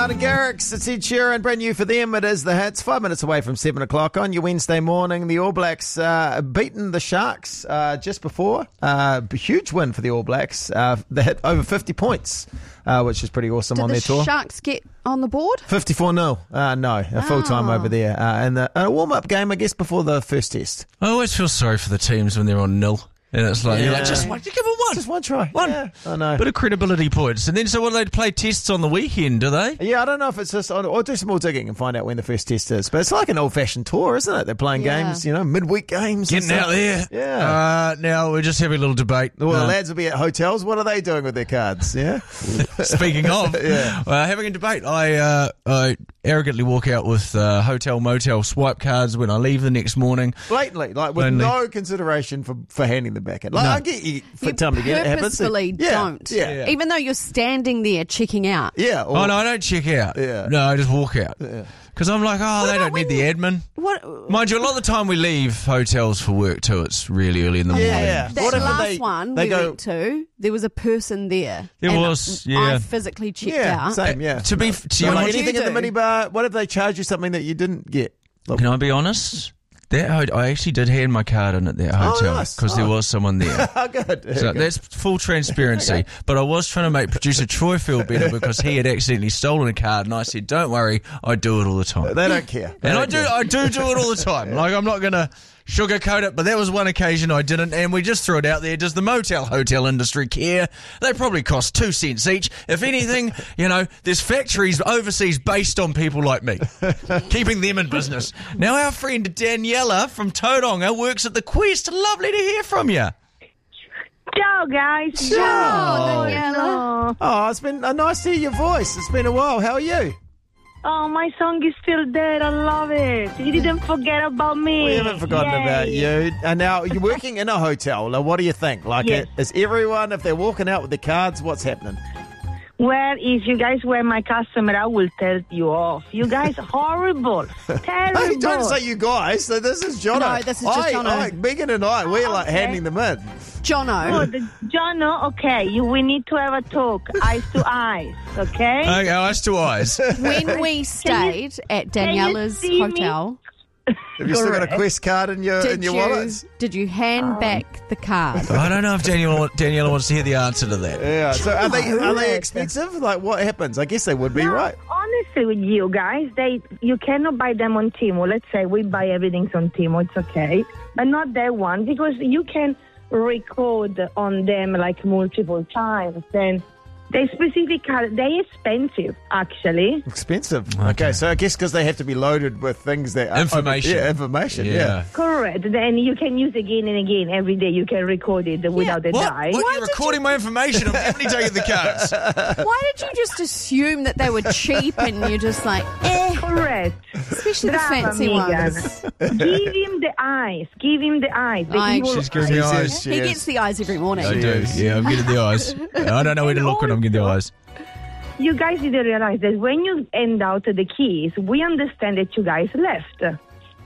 Martin Garrix, it's Ed Sheeran, brand new for them. It is the hits. 5 minutes away from 7 o'clock on your Wednesday morning. The All Blacks beaten the Sharks just before. Huge win for the All Blacks. They hit over 50 points, which is pretty awesome on their tour. Did the Sharks get on the board? 54-0. No, a full time over there. And a warm-up game, I guess, before the first test. I always feel sorry for the teams when they're on nil. And it's like, you're like, just one, give them one. Just one try. One. Yeah, I know. Bit of credibility points. And then, so what, they play tests on the weekend, do they? Yeah, I don't know if it's just... I'll do some more digging and find out when the first test is. But it's like an old-fashioned tour, isn't it? They're playing games, midweek games. Getting out there. Yeah. Now, we're just having a little debate. Well, the lads will be at hotels. What are they doing with their cards? Yeah. Speaking of, having a debate, I arrogantly walk out with hotel, motel swipe cards when I leave the next morning. Blatantly, like with no consideration for handing them back in. Like, I get you for time to get it happens. Purposefully don't. Yeah. Even though you're standing there checking out. Yeah. No, I don't check out. Yeah. No, I just walk out. Yeah. Because I'm like, they don't need the admin. Mind you, a lot of the time we leave hotels for work too. It's really early in the morning. Yeah. That last one we went to, there was a person there. There was, yeah. I physically checked out. Same, yeah. To be anything in the minibar, what if they charge you something that you didn't get? Look. Can I be honest? I actually did hand my card in at that hotel because there was someone there. Oh, good. So that's full transparency. Okay. But I was trying to make producer Troy feel better because he had accidentally stolen a card, and I said, "Don't worry, I do it all the time." They don't care. I do it all the time. Like, I'm not going to sugarcoat it, but that was one occasion I didn't, and we just threw it out there. Does the hotel industry care? They probably cost 2 cents each. If anything, there's factories overseas based on people like me, keeping them in business. Now, our friend Daniela from Tauranga works at the Quest. Lovely to hear from you. Ciao, guys. Ciao, Daniela. Oh, it's been nice to hear your voice. It's been a while. How are you? Oh, my song is still there. I love it. You didn't forget about me. We haven't forgotten about you. And now you're working in a hotel. Now, what do you think? Like, is everyone, if they're walking out with the cards, what's happening? Well, if you guys were my customer, I will tell you off. You guys are horrible. Terrible. Hey, don't say you guys. So this is Jono. No, this is just Jono. Megan and I, we're like handing them in. Jono. Jono, okay. We need to have a talk, eyes to eyes, okay? Okay, eyes to eyes. When we stayed at Daniela's hotel... Have you still got a Quest card in your wallet? Did you hand back the card? I don't know if Daniela wants to hear the answer to that. Yeah. So are they expensive? Like, what happens? I guess they would be, right? Honestly, with you guys, you cannot buy them on Temu. Let's say we buy everything on Temu. It's okay, but not that one because you can record on them like multiple times. Then they specific card, they're expensive, actually. Expensive. Okay, so I guess because they have to be loaded with things that... Information. Information, yeah. Correct. Then you can use again and again. Every day you can record it without a die. What? You're recording my information. I'm definitely taking the cards. Why did you just assume that they were cheap and you're just like, Correct. Especially the fancy ones. Give him the eyes. She's giving the eyes. He gets the eyes every morning. I do. Yeah, I'm getting the eyes. I don't know where to look when I'm getting the eyes. You guys didn't realize that when you hand out the keys, we understand that you guys left.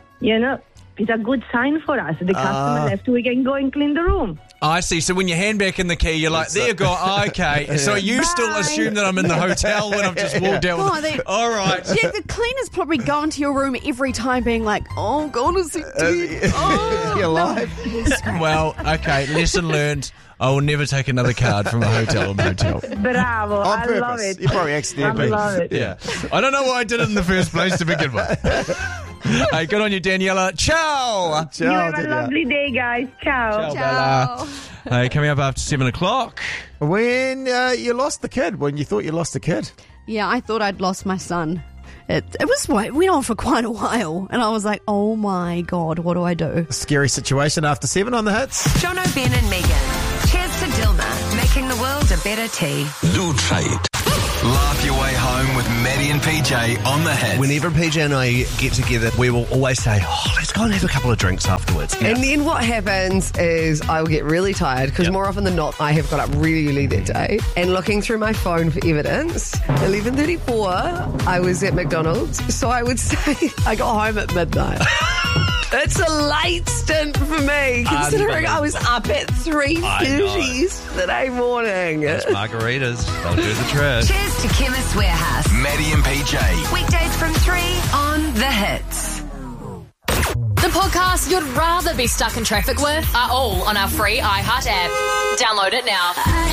It's a good sign for us. The customer left, we can go and clean the room. I see. So when you hand back in the key, you're like, there you go. Okay. Yeah. So you still assume that I'm in the hotel when I've just walked out with all right. Yeah, the cleaners probably go into your room every time being like, oh, God, is it dead? You're alive. Well, okay, lesson learned. I will never take another card from a hotel or motel. Bravo. On purpose. Love it. You probably accidentally. I love it. Yeah. I don't know why I did it in the first place to begin with. Hey, good on you, Daniela. Ciao. Ciao. You have a lovely day, guys. Ciao. Ciao. Hey, coming up after 7 o'clock. When you lost the kid, when you thought you lost the kid. Yeah, I thought I'd lost my son. It went on for quite a while, and I was like, oh my God, what do I do? Scary situation after 7 on the hits. Jono, Ben and Megan. Cheers to Dilma, making the world a better tea. Lutrate. Laugh your way home with Maddie and PJ on the hits. Whenever PJ and I get together, we will always say, let's go and have a couple of drinks afterwards. Yeah. And then what happens is I will get really tired because more often than not, I have got up really early that day and looking through my phone for evidence. 11:34, I was at McDonald's. So I would say I got home at midnight. It's a late stint for me, considering I was up at 3:30 yesterday morning. Those margaritas, they'll do the trick. Cheers to Chemist Warehouse. Maddie and PJ. Weekdays from 3 on The Hits. The podcasts you'd rather be stuck in traffic with are all on our free iHeart app. Download it now.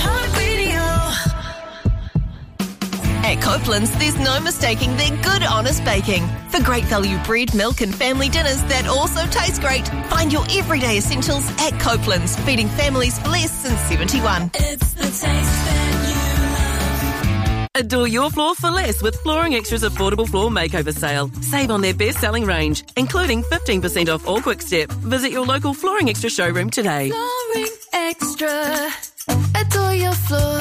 At Copeland's, there's no mistaking their good, honest baking. For great value bread, milk and family dinners that also taste great, find your everyday essentials at Copeland's, feeding families for less since 71. It's the taste that you love. Adore your floor for less with Flooring Extra's affordable floor makeover sale. Save on their best-selling range, including 15% off all Quick Step. Visit your local Flooring Extra showroom today. Flooring Extra. Adore your floor.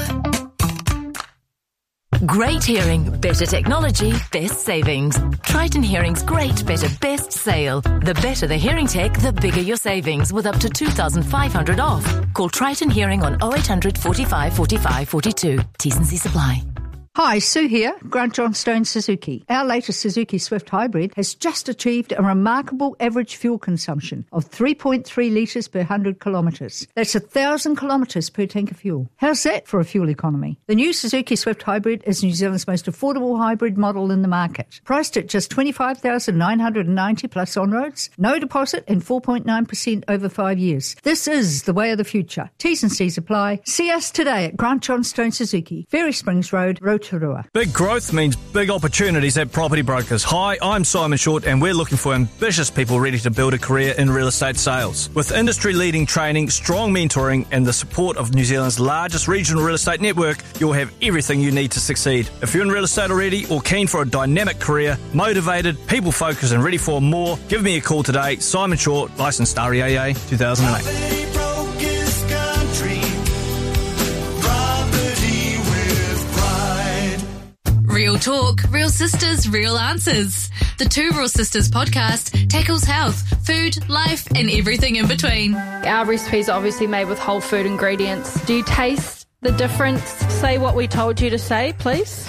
Great hearing, better technology, best savings. Triton Hearing's great, better, best sale. The better the hearing tech, the bigger your savings with up to $2,500 off. Call Triton Hearing on 0800 45 45 42. T&C Supply. Hi, Sue here, Grant Johnstone Suzuki. Our latest Suzuki Swift Hybrid has just achieved a remarkable average fuel consumption of 3.3 litres per 100 kilometres. That's 1,000 kilometres per tank of fuel. How's that for a fuel economy? The new Suzuki Swift Hybrid is New Zealand's most affordable hybrid model in the market. Priced at just $25,990 plus on-roads, no deposit and 4.9% over 5 years. This is the way of the future. T's and C's apply. See us today at Grant Johnstone Suzuki, Ferry Springs Road, Rotorua. Big growth means big opportunities at Property Brokers. Hi, I'm Simon Short and we're looking for ambitious people ready to build a career in real estate sales. With industry-leading training, strong mentoring and the support of New Zealand's largest regional real estate network, you'll have everything you need to succeed. If you're in real estate already or keen for a dynamic career, motivated, people-focused and ready for more, give me a call today. Simon Short, licensed REAA 2008. Real talk, real sisters, real answers. The Two Raw Sisters podcast tackles health, food, life, and everything in between. Our recipes are obviously made with whole food ingredients. Do you taste the difference? Say what we told you to say, please.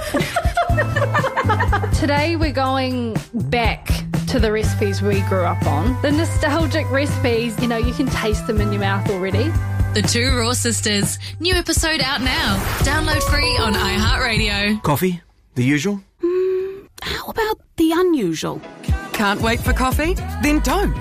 Today we're going back to the recipes we grew up on. The nostalgic recipes, you know, you can taste them in your mouth already. The Two Raw Sisters. New episode out now. Download free on iHeartRadio. Coffee? The usual? How about the unusual? Can't wait for coffee? Then don't.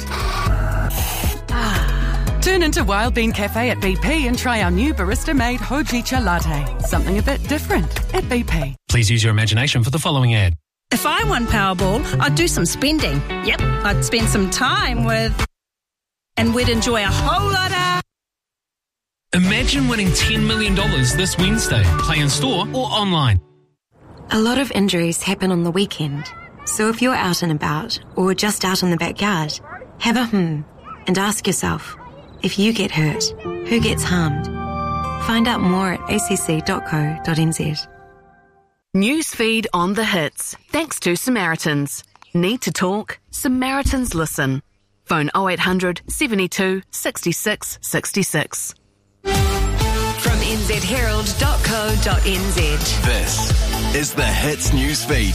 Turn into Wild Bean Cafe at BP and try our new barista-made Hojicha latte. Something a bit different at BP. Please use your imagination for the following ad. If I won Powerball, I'd do some spending. Yep, I'd spend some time with... And we'd enjoy a whole lot of... Imagine winning $10 million this Wednesday. Play in store or online. A lot of injuries happen on the weekend. So if you're out and about or just out in the backyard, have a and ask yourself, if you get hurt, who gets harmed? Find out more at acc.co.nz. Newsfeed on The Hits. Thanks to Samaritans. Need to talk? Samaritans listen. Phone 0800 72 66 66. From nzherald.co.nz. This is the Hits Newsfeed.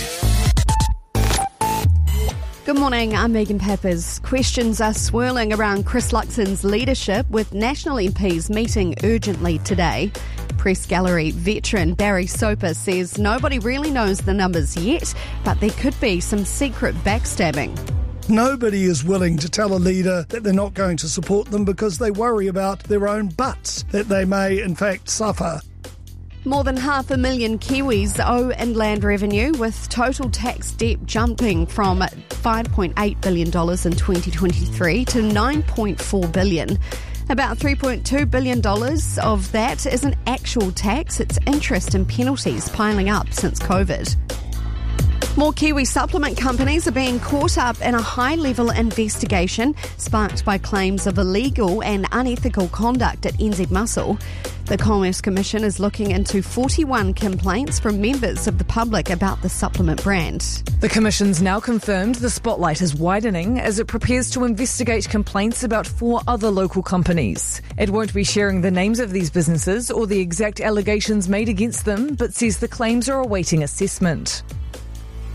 Good morning, I'm Megan Peppers. Questions are swirling around Chris Luxon's leadership with national MPs meeting urgently today. Press Gallery veteran Barry Soper says nobody really knows the numbers yet, but there could be some secret backstabbing. Nobody is willing to tell a leader that they're not going to support them because they worry about their own butts, that they may in fact suffer. More than 500,000 Kiwis owe inland revenue, with total tax debt jumping from $5.8 billion in 2023 to $9.4 billion. About $3.2 billion of that isn't actual tax, it's interest and penalties piling up since COVID. More Kiwi supplement companies are being caught up in a high-level investigation sparked by claims of illegal and unethical conduct at NZ Muscle. The Commerce Commission is looking into 41 complaints from members of the public about the supplement brand. The Commission's now confirmed the spotlight is widening as it prepares to investigate complaints about 4 other local companies. It won't be sharing the names of these businesses or the exact allegations made against them, but says the claims are awaiting assessment.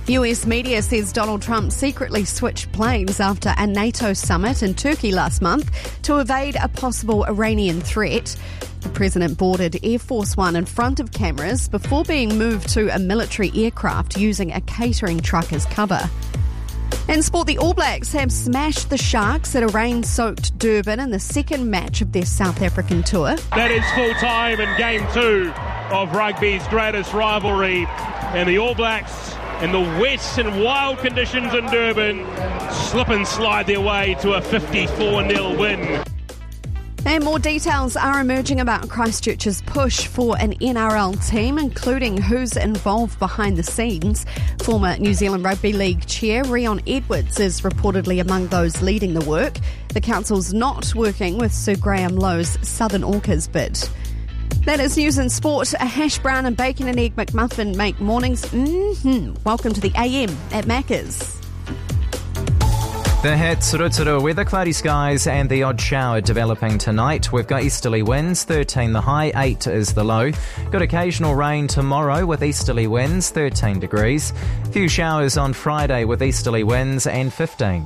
US media says Donald Trump secretly switched planes after a NATO summit in Turkey last month to evade a possible Iranian threat. The president boarded Air Force One in front of cameras before being moved to a military aircraft using a catering truck as cover. In sport, the All Blacks have smashed the Sharks at a rain-soaked Durban in the second match of their South African tour. That is full time in Game 2 of rugby's greatest rivalry. And the All Blacks, in the wet and wild conditions in Durban, slip and slide their way to a 54-0 win. And more details are emerging about Christchurch's push for an NRL team, including who's involved behind the scenes. Former New Zealand Rugby League chair Rion Edwards is reportedly among those leading the work. The council's not working with Sir Graham Lowe's Southern Orcas bid. That is news and sport. A hash brown and bacon and egg McMuffin make mornings. Welcome to the AM at Macca's. The hits, Ruturu, weather, cloudy skies and the odd shower developing tonight. We've got easterly winds, 13 the high, 8 is the low. Got occasional rain tomorrow with easterly winds, 13 degrees. Few showers on Friday with easterly winds and 15.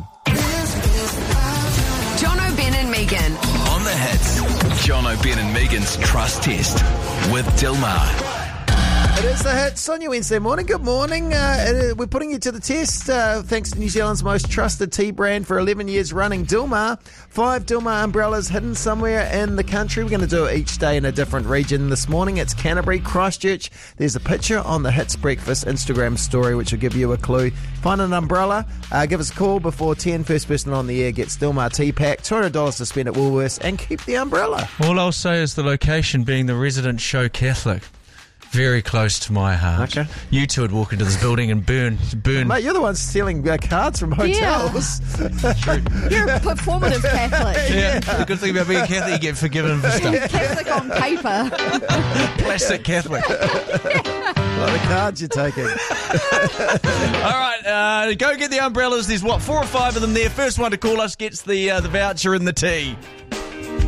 Jono, Ben and Megan. On the hits, Jono, Ben and Megan's Trust Test with Dilmar. It is the hits on your Wednesday morning. Good morning. We're putting you to the test thanks to New Zealand's most trusted tea brand for 11 years running, Dilmar. 5 Dilmar umbrellas hidden somewhere in the country. We're going to do it each day in a different region. This morning it's Canterbury, Christchurch. There's a picture on the Hits Breakfast Instagram story which will give you a clue. Find an umbrella. Give us a call before 10. First person on the air gets Dilmar tea pack. $200 to spend at Woolworths and keep the umbrella. All I'll say is the location being the resident show Catholic. Very close to my heart. Okay. You two would walk into this building and burn. Mate, you're the ones stealing cards from hotels. Yeah. You're a performative Catholic. Yeah. The good thing about being a Catholic, you get forgiven for stuff. Catholic on paper. Plastic Catholic. What the cards you're taking. All right, go get the umbrellas. There's 4 or 5 of them there. First one to call us gets the voucher and the tea.